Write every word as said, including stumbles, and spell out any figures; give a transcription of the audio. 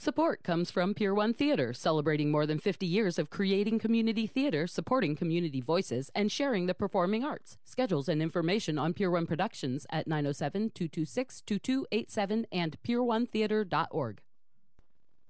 Support comes from Pier one Theater, celebrating more than fifty years of creating community theater, supporting community voices, and sharing the performing arts. Schedules and information on Pier one Productions at nine oh seven, two two six, two two eight seven and pier one theater dot org.